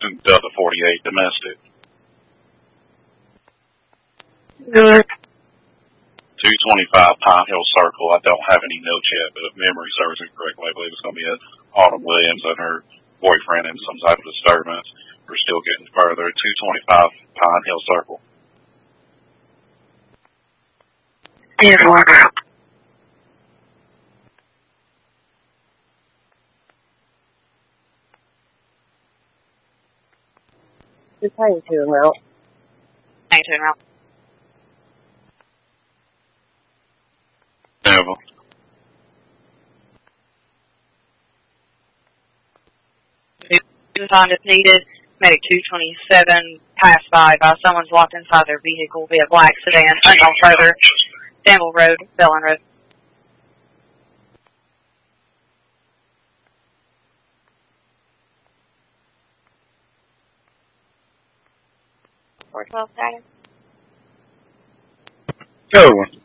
Delta 48 domestic. Good. 225 Pine Hill Circle. I don't have any notes yet, but if memory serves me correctly, I believe it's going to be at Autumn Williams and her boyfriend in some type of disturbance. We're still getting further. 225 Pine Hill Circle. Dear Lord. Just hang to him out. Hang to him out. Never. Find if needed. Medic 227 passed by someone's locked inside their vehicle via black sedan. Unknown further. Danville Road, Bellin Road. $412 status. Go.